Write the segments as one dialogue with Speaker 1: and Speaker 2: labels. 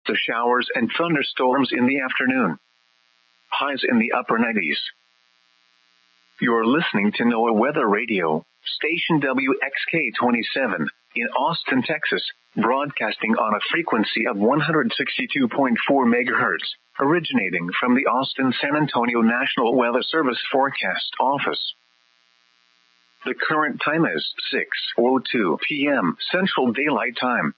Speaker 1: of showers and thunderstorms in the afternoon. Highs in the upper 90s. You're listening to NOAA Weather Radio, station WXK-27, in Austin, Texas, broadcasting on a frequency of 162.4 megahertz, originating from the Austin-San Antonio National Weather Service Forecast Office. The current time is 6:02 p.m. Central Daylight Time.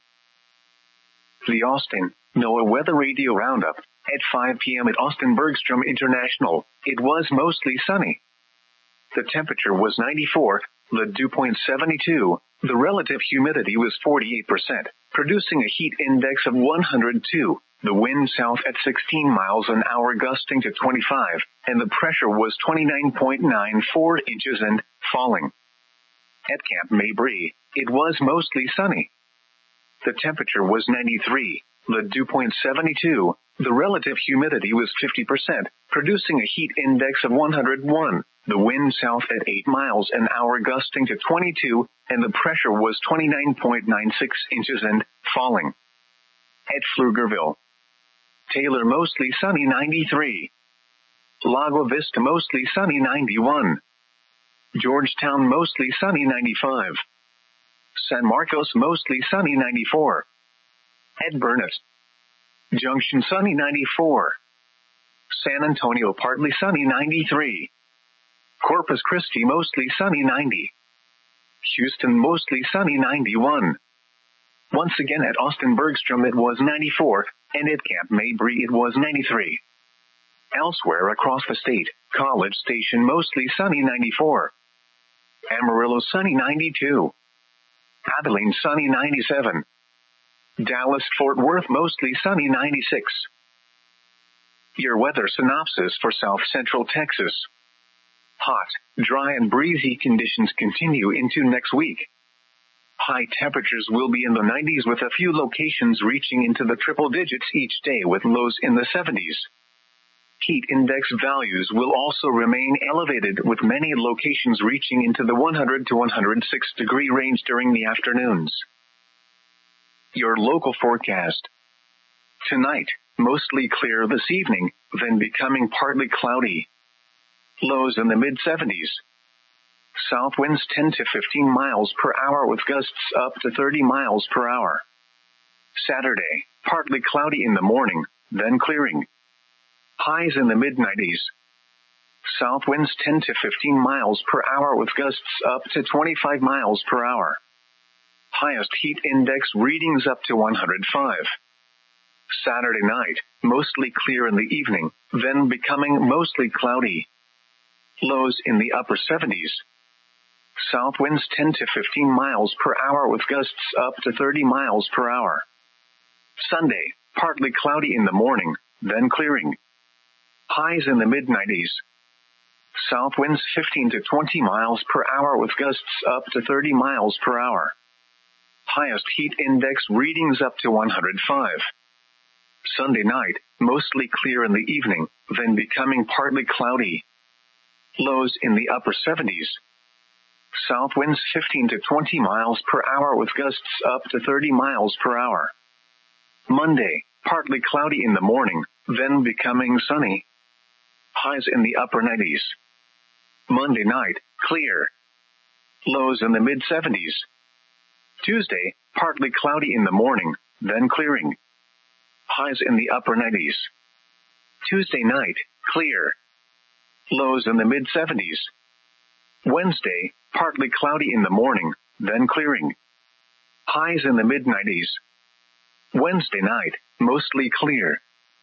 Speaker 1: The Austin NOAA Weather Radio Roundup. At 5 p.m. at Austin Bergstrom International, it was mostly sunny. The temperature was 94, the dew point 72, the relative humidity was 48%, producing a heat index of 102, the wind south at 16 miles an hour gusting to 25, and the pressure was 29.94 inches and falling. At Camp Mabry, it was mostly sunny. The temperature was 93, the dew point 72, the relative humidity was 50%, producing a heat index of 101, the wind south at 8 miles an hour gusting to 22, and the pressure was 29.96 inches and falling. At Pflugerville, Taylor mostly sunny 93. Lago Vista mostly sunny 91. Georgetown mostly sunny 95. San Marcos mostly sunny 94. At Burnett Junction sunny 94. San Antonio partly sunny 93. Corpus Christi mostly sunny 90. Houston mostly sunny 91. Once again at Austin Bergstrom it was 94, and at Camp Mabry it was 93. Elsewhere across the state, College Station mostly sunny 94. Amarillo sunny 92. Abilene sunny 97. Dallas-Fort Worth mostly sunny 96. Your weather synopsis for South Central Texas. Hot, dry and breezy conditions continue into next week. High temperatures will be in the 90s with a few locations reaching into the triple digits each day with lows in the 70s. Heat index values will also remain elevated with many locations reaching into the 100 to 106 degree range during the afternoons. Your local forecast. Tonight, mostly clear this evening, then becoming partly cloudy. Lows in the mid-70s. South winds 10 to 15 miles per hour with gusts up to 30 miles per hour. Saturday, partly cloudy in the morning, then clearing. Highs in the mid-90s. South winds 10 to 15 miles per hour with gusts up to 25 miles per hour. Highest heat index readings up to 105. Saturday night, mostly clear in the evening, then becoming mostly cloudy. Lows in the upper 70s. South winds 10 to 15 miles per hour with gusts up to 30 miles per hour. Sunday, partly cloudy in the morning, then clearing. Highs in the mid-90s. South winds 15 to 20 miles per hour with gusts up to 30 miles per hour. Highest heat index readings up to 105. Sunday night, mostly clear in the evening, then becoming partly cloudy. Lows in the upper 70s. South winds 15 to 20 miles per hour with gusts up to 30 miles per hour. Monday, partly cloudy in the morning, then becoming sunny. Highs in the upper 90s. Monday night, clear. Lows in the mid-70s. Tuesday, partly cloudy in the morning, then clearing. Highs in the upper 90s. Tuesday night, clear. Lows in the mid-70s. Wednesday, partly cloudy in the morning, then clearing. Highs in the mid-90s. Wednesday night, mostly clear.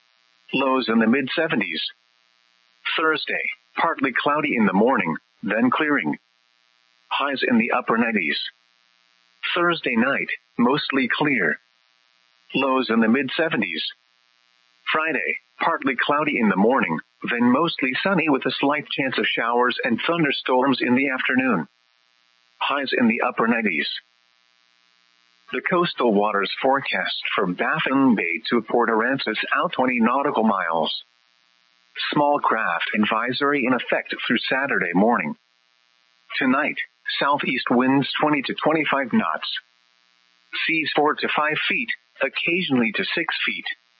Speaker 1: Lows in the mid-70s. Thursday, partly cloudy in the morning, then clearing. Highs in the upper 90s. Thursday night, mostly clear. Lows in the mid-70s. Friday, partly cloudy in the morning, then mostly sunny with a slight chance of showers and thunderstorms in the afternoon. Highs in the upper 90s. The coastal waters forecast from Baffin Bay to Port Aransas out 20 nautical miles. Small craft advisory in effect through Saturday morning. Tonight, southeast winds 20 to 25 knots. Seas 4 to 5 feet, occasionally to 6 feet.